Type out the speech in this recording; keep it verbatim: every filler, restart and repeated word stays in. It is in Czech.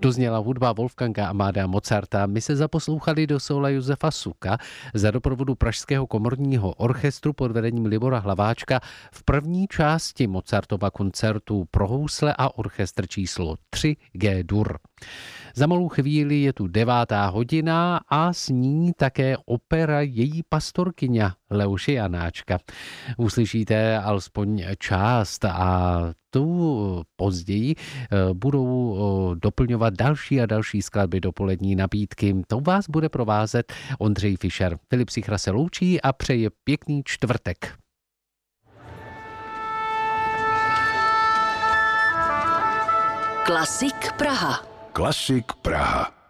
Dozněla hudba Wolfganga Amadea Mozarta. My se zaposlouchali do soula Josefa Suka za doprovodu Pražského komorního orchestru pod vedením Libora Hlaváčka v první části Mozartova koncertu pro housle a orchestr číslo tři G-dur. Za malou chvíli je tu devátá hodina a s ní také opera Její pastorkyňa Leoše Janáčka. Uslyšíte alespoň část a tu později budou doplňovat další a další skladby dopolední nabídky. To vás bude provázet Ondřej Fischer. Filip Sichra se loučí a přeje pěkný čtvrtek. Klasik Praha. Klasik Praha.